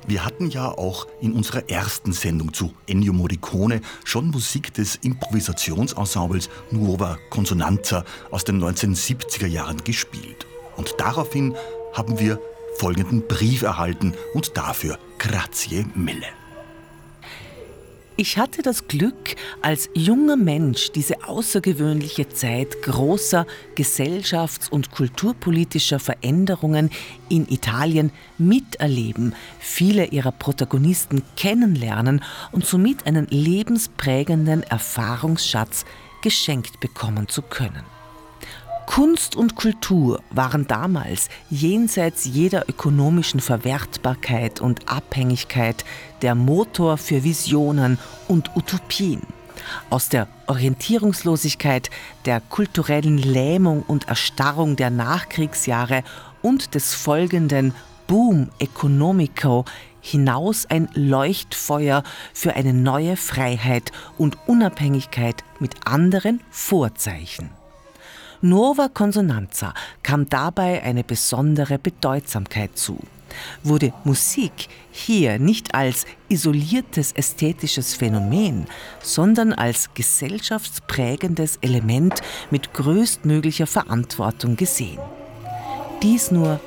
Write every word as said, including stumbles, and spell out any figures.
Wir hatten ja auch in unserer ersten Sendung zu Ennio Morricone schon Musik des Improvisationsensembles Nuova Consonanza aus den neunzehnhundertsiebziger Jahren gespielt. Und daraufhin haben wir folgenden Brief erhalten und dafür grazie mille. Ich hatte das Glück, als junger Mensch diese außergewöhnliche Zeit großer gesellschafts- und kulturpolitischer Veränderungen in Italien miterleben, viele ihrer Protagonisten kennenlernen und somit einen lebensprägenden Erfahrungsschatz geschenkt bekommen zu können. Kunst und Kultur waren damals jenseits jeder ökonomischen Verwertbarkeit und Abhängigkeit der Motor für Visionen und Utopien. Aus der Orientierungslosigkeit, der kulturellen Lähmung und Erstarrung der Nachkriegsjahre und des folgenden Boom economico hinaus ein Leuchtfeuer für eine neue Freiheit und Unabhängigkeit mit anderen Vorzeichen. Nuova Consonanza kam dabei eine besondere Bedeutsamkeit zu. Wurde Musik hier nicht als isoliertes ästhetisches Phänomen, sondern als gesellschaftsprägendes Element mit größtmöglicher Verantwortung gesehen. Dies nur